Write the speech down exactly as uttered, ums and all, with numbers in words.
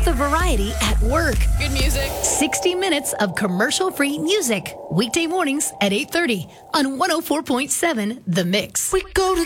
the variety at work. Good music. sixty minutes of commercial-free music. Weekday mornings at eight thirty on one oh four point seven The Mix. We go to